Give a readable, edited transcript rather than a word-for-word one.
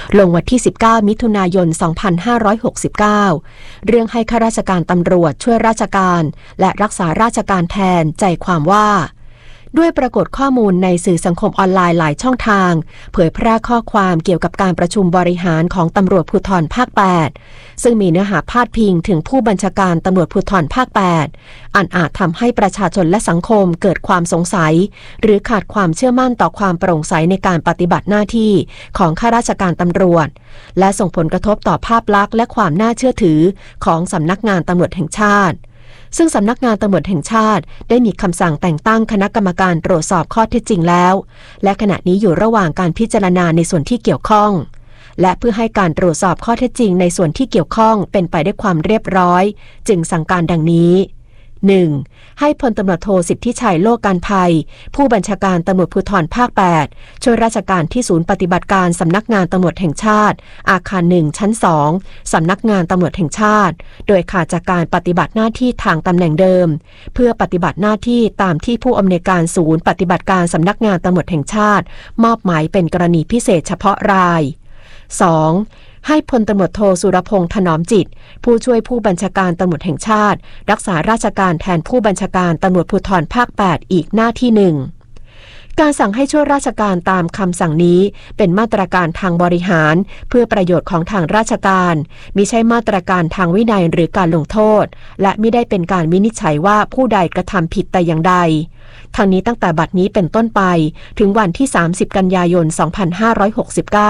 ลงวันที่19มิถุนายน2569เรื่องให้ข้าราชการตำรวจช่วยราชการและรักษาราชการแทนใจความว่าด้วยปรากฏข้อมูลในสื่อสังคมออนไลน์หลายช่องทางเผยแพร่ข้อความเกี่ยวกับการประชุมบริหารของตำรวจภูธรภาค 8ซึ่งมีเนื้อหาพาดพิงถึงผู้บัญชาการตำรวจภูธรภาค 8อันอาจทำให้ประชาชนและสังคมเกิดความสงสัยหรือขาดความเชื่อมั่นต่อความโปร่งใสในการปฏิบัติหน้าที่ของข้าราชการตำรวจและส่งผลกระทบต่อภาพลักษณ์และความน่าเชื่อถือของสำนักงานตำรวจแห่งชาติซึ่งสำนักงานตำรวจแห่งชาติได้มีคำสั่งแต่งตั้งคณะกรรมการตรวจสอบข้อเท็จจริงแล้วและขณะนี้อยู่ระหว่างการพิจารณาในส่วนที่เกี่ยวข้องและเพื่อให้การตรวจสอบข้อเท็จจริงในส่วนที่เกี่ยวข้องเป็นไปด้วยความเรียบร้อยจึงสั่งการดังนี้ 1. ให้พลตำรวจโทสิทธิชัยโลการภัยผู้บัญชาการตำรวจภูธรภาค 8ช่วยราชการที่ศูนย์ปฏิบัติการสำนักงานตำรวจแห่งชาติอาคาร 1 ชั้น 2สำนักงานตำรวจแห่งชาติโดยขาดจากการปฏิบัติหน้าที่ทางตำแหน่งเดิมเพื่อปฏิบัติหน้าที่ตามที่ผู้อำนวยการศูนย์ปฏิบัติการสำนักงานตำรวจแห่งชาติมอบหมายเป็นกรณีพิเศษเฉพาะราย 2. ให้พลตำรวจโทสุรพงษ์ถนอมจิตผู้ช่วยผู้บัญชาการตำรวจแห่งชาติรักษาราชการแทนผู้บัญชาการตำรวจภูธรภาค 8อีกหน้าที่หนึ่งการสั่งให้ช่วยราชการตามคำสั่งนี้เป็นมาตรการทางบริหารเพื่อประโยชน์ของทางราชการมิใช่มาตรการทางวินัยหรือการลงโทษและมิได้เป็นการวินิจฉัยว่าผู้ใดกระทำผิดแต่อย่างใดทั้งนี้ตั้งแต่บัดนี้เป็นต้นไปถึงวันที่30กันยายน2569